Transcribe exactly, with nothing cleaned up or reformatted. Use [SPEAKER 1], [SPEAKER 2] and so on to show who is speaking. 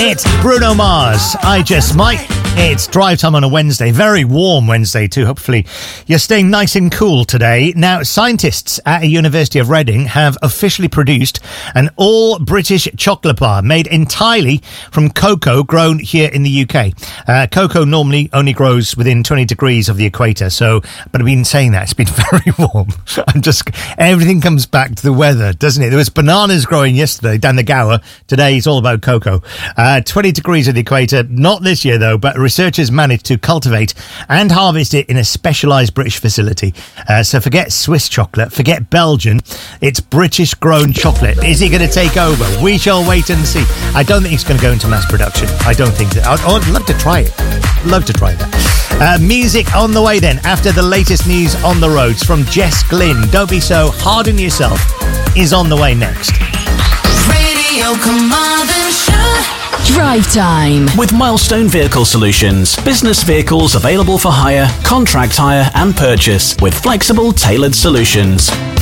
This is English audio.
[SPEAKER 1] It's Bruno Mars. I Just Might. It's drive time on a Wednesday. Very warm Wednesday too. Hopefully you're staying nice and cool today. Now, scientists at the University of Reading have officially produced an all-British chocolate bar made entirely from cocoa grown here in the U K. Uh, cocoa normally only grows within twenty degrees of the equator. So, but I've been saying that. It's been very warm. I'm just, everything comes back to the weather, doesn't it? There was bananas growing yesterday down the Gower. Today it's all about cocoa. Uh, twenty degrees of the equator. Not this year though, but researchers managed to cultivate and harvest it in a specialised British facility. Uh, so forget Swiss chocolate, forget Belgian. It's British grown chocolate. Is it going to take over? We shall wait and see. I don't think it's going to go into mass production. I don't think that. I'd, I'd love to try it. Love to try that. Uh, music on the way then, after the latest news on the roads from Jess Glynn. Don't Be So Hard on Yourself is on the way next.
[SPEAKER 2] Radio Carmarthenshire.
[SPEAKER 3] Drive Time
[SPEAKER 4] with Milestone Vehicle Solutions. Business vehicles available for hire, contract hire and purchase with flexible, tailored solutions.